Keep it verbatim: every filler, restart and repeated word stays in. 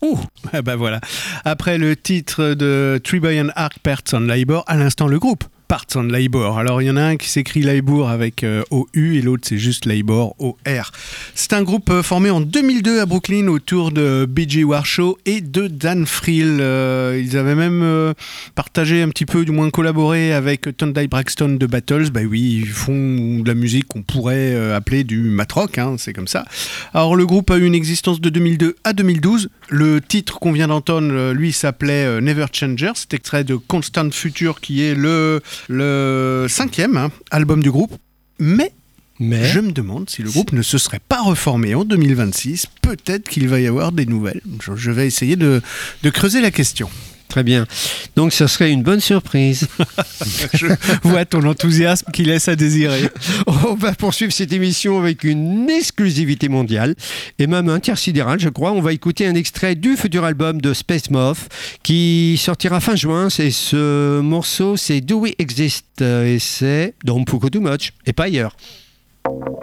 Oh Ah bah voilà. Après le titre de Tribune Arc Parts on Labour, à l'instant le groupe Parts on Labour. Alors il y en a un qui s'écrit Labour avec euh, O U et l'autre c'est juste Labour O R. C'est un groupe euh, formé en deux mille deux à Brooklyn autour de B J Warshaw et de Dan Friel. Euh, ils avaient même euh, partagé un petit peu, du moins collaboré avec Tondai Braxton de Battles. Bah oui, ils font de la musique qu'on pourrait euh, appeler du mat rock, hein, c'est comme ça. Alors le groupe a eu une existence de deux mille deux à deux mille douze. Le titre qu'on vient d'entendre, lui, s'appelait euh, Never Changer. C'est extrait de Constant Future qui est le le cinquième hein, album du groupe, mais, mais je me demande si le groupe ne se serait pas reformé en deux mille vingt-six. Peut-être qu'il va y avoir des nouvelles. Je, je vais essayer de, de creuser la question. Très bien. Donc, ce serait une bonne surprise. Je vois ton enthousiasme qui laisse à désirer. On va poursuivre cette émission avec une exclusivité mondiale et même intersidérale, je crois. On va écouter un extrait du futur album de Space Moth qui sortira fin juin. Et ce morceau, c'est Do We Exist et c'est Don't Poco Too Much et pas ailleurs.